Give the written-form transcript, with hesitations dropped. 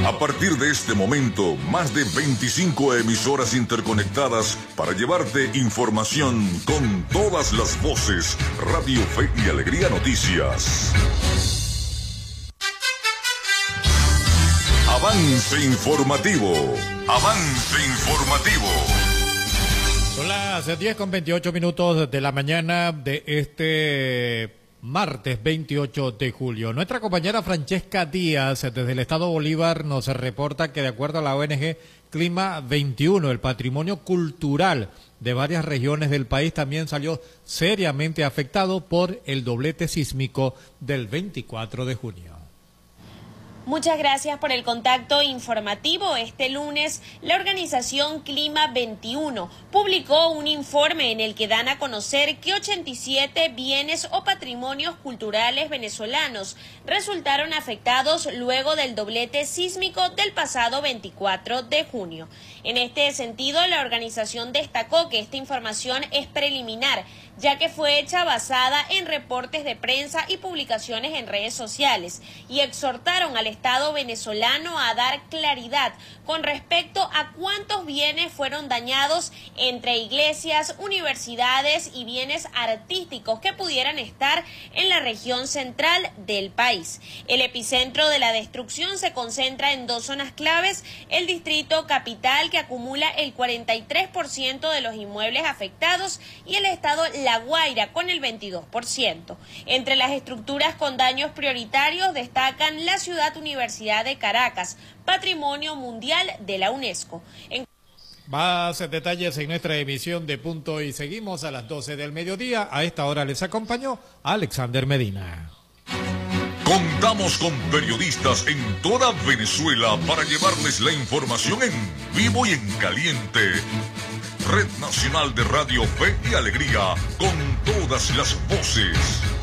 A partir de este momento, más de 25 emisoras interconectadas para llevarte información con todas las voces. Radio Fe y Alegría Noticias. Avance informativo. Avance informativo. Son las 10:28 de la mañana de este martes 28 de julio. Nuestra compañera Francesca Díaz, desde el estado Bolívar, nos reporta que de acuerdo a la ONG Clima 21, el patrimonio cultural de varias regiones del país también salió seriamente afectado por el doblete sísmico del 24 de junio. Muchas gracias por el contacto informativo. Este lunes, la organización Clima 21 publicó un informe en el que dan a conocer que 87 bienes o patrimonios culturales venezolanos resultaron afectados luego del doblete sísmico del pasado 24 de junio. En este sentido, la organización destacó que esta información es preliminar, ya que fue hecha basada en reportes de prensa y publicaciones en redes sociales, y exhortaron al Estado venezolano a dar claridad con respecto a cuántos bienes fueron dañados entre iglesias, universidades y bienes artísticos que pudieran estar en la región central del país. El epicentro de la destrucción se concentra en dos zonas claves: el distrito capital, que acumula el 43% de los inmuebles afectados, y el estado La Guaira, con el 22%. Entre las estructuras con daños prioritarios destacan la Ciudad Universidad de Caracas, Patrimonio Mundial de la UNESCO. Más detalles en nuestra emisión de Punto y Seguimos a las 12 del mediodía. A esta hora les acompañó Alexander Medina. Contamos con periodistas en toda Venezuela para llevarles la información en vivo y en caliente. Red Nacional de Radio Fe y Alegría, con todas las voces.